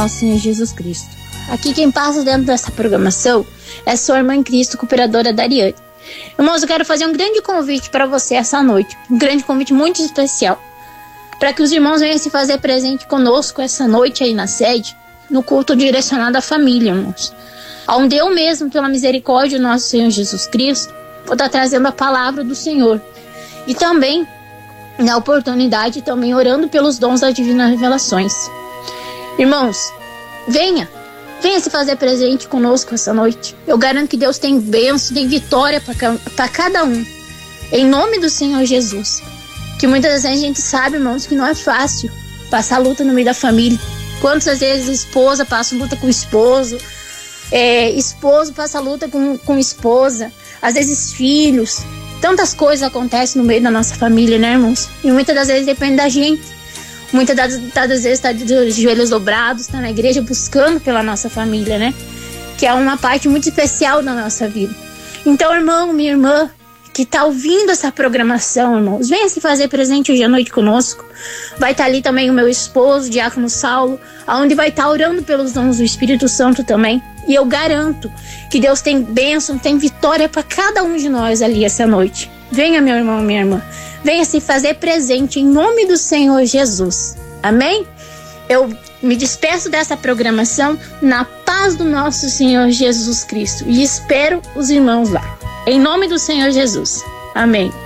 nosso Senhor Jesus Cristo. Aqui quem passa dentro dessa programação é sua irmã em Cristo, cooperadora Dariane. Irmãos, eu quero fazer um grande convite para você essa noite, um grande convite muito especial, para que os irmãos venham se fazer presente conosco essa noite aí na sede, no culto direcionado à família, irmãos. Onde eu mesmo, pela misericórdia do nosso Senhor Jesus Cristo, vou estar trazendo a palavra do Senhor. E também, na oportunidade, também orando pelos dons das divinas revelações. Irmãos, venha se fazer presente conosco essa noite. Eu garanto que Deus tem bênção, tem vitória para cada um. Em nome do Senhor Jesus. Que muitas vezes a gente sabe, irmãos, que não é fácil passar luta no meio da família. Quantas vezes a esposa passa luta com o esposo, esposo passa luta com esposa, às vezes filhos. Tantas coisas acontecem no meio da nossa família, né, irmãos? E muitas das vezes depende da gente. Muitas das vezes está de joelhos dobrados, está na igreja buscando pela nossa família, né? Que é uma parte muito especial da nossa vida. Então, irmão, minha irmã, que está ouvindo essa programação, irmãos, venha se fazer presente hoje à noite conosco. Vai estar ali também o meu esposo, o diácono Saulo, onde vai estar orando pelos dons do Espírito Santo também. E eu garanto que Deus tem bênção, tem vitória para cada um de nós ali essa noite. Venha, meu irmão, minha irmã. Venha se fazer presente em nome do Senhor Jesus. Amém? Eu me despeço dessa programação na paz do nosso Senhor Jesus Cristo. E espero os irmãos lá. Em nome do Senhor Jesus. Amém.